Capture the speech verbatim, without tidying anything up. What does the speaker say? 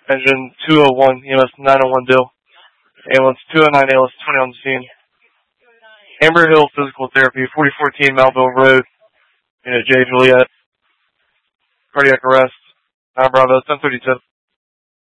Engine two oh one, E M S nine oh one Dill. Ambulance two oh nine, A L S twenty on the scene. Amber Hill Physical Therapy, forty fourteen Melville Road, Unit J Juliet. Cardiac arrest. nine Bravo, ten thirty-two.